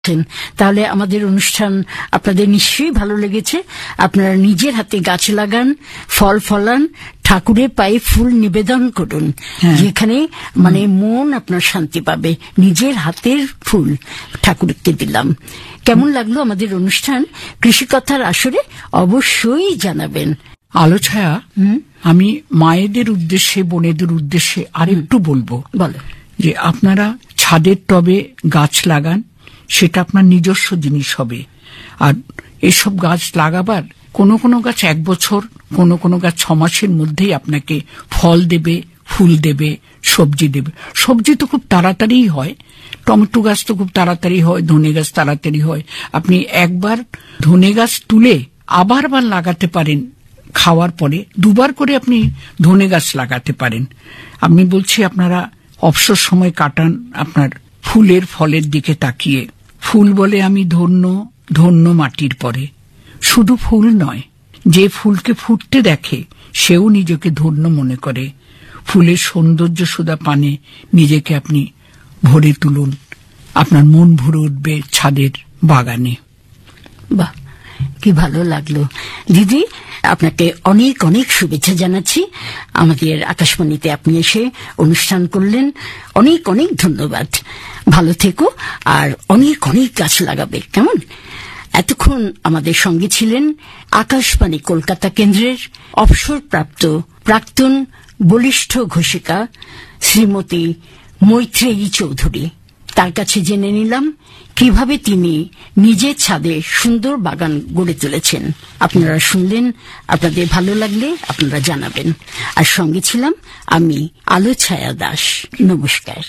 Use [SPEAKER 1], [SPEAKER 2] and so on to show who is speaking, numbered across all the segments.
[SPEAKER 1] তাহলে আমাদের অনুষ্ঠান আপনাদের নিশ্চয়ই ভালো লেগেছে। আপনারা নিজের হাতে গাছ লাগান, ফল ফলান, ঠাকুরের পায়ে ফুল নিবেদন করুন, যেখানে মানে মন আপনার শান্তি পাবে। নিজের হাতের ফুল ঠাকুরকে দিলাম। কেমন লাগলো আমাদের অনুষ্ঠান? কৃষিকথার আসরে অবশ্যই জানাবেন।
[SPEAKER 2] আলো ছায়া, আমি মায়েদের উদ্দেশ্যে, বোনেদের উদ্দেশ্যে আরেকটু বলবো, যে আপনারা ছাদের টবে গাছ লাগান, সেটা আপনার নিজস্ব জিনিস হবে। আর এসব গাছ লাগাবার কোনো গাছ 1 বছর, কোনো গাছ 6 মাসের মধ্যেই আপনাকে ফল দেবে, ফুল দেবে, সবজি দেবে। সবজি তো খুব তাড়াতাড়ি হয়, টমেটো গাছ তো খুব তাড়াতাড়ি হয়, ধনে গাছ তাড়াতাড়ি হয়। আপনি একবার ধনে গাছ তুলে আবার লাগাতে পারেন, খাওয়ার পরে 2 বার করে আপনি ধনে গাছ লাগাতে পারেন। আমি বলছি আপনারা অবসর সময় কাটান আপনার ফুলের ফলের দিকে তাকিয়ে। ফুল বলে আমি ধন্য, ধন্য মাটির পরে। শুধু ফুল নয়, যে ফুলকে ফুটতে দেখে সেও নিজেকে ধন্য মনে করে। ফুলের সৌন্দর্য সুধা পানে নিজেকে আপনি ভরে তুলুন, আপনার মন ভরে উঠবে ছাদের বাগানে।
[SPEAKER 1] বাহ, কি ভালো লাগলো দিদি। আপনাকে অনেক অনেক শুভেচ্ছা জানাচ্ছি। আমাদের আকাশবাণীতে আপনি এসে অনুষ্ঠান করলেন, অনেক অনেক ধন্যবাদ। ভালো থেকো আর অনেক অনেক গাছ লাগাবে, কেমন? এতক্ষণ আমাদের সঙ্গে ছিলেন আকাশবাণী কলকাতা কেন্দ্রের অবসরপ্রাপ্ত প্রাক্তন বলিষ্ঠ ঘোষিকা শ্রীমতী মৈত্রেয়ী চৌধুরী। তার কাছে জেনে নিলাম কিভাবে তিনি নিজের ছাদে সুন্দর বাগান গড়ে তুলেছেন। আপনারা শুনলেন, আপনাদের ভালো লাগলে আপনারা জানাবেন। আর সঙ্গে ছিলাম আমি আলো ছায়া দাস। নমস্কার।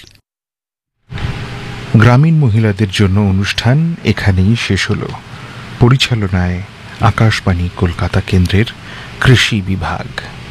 [SPEAKER 3] গ্রামীণ মহিলাদের জন্য অনুষ্ঠান এখানেই শেষ হল। পরিচালনায় আকাশবাণী কলকাতা কেন্দ্রের কৃষি বিভাগ।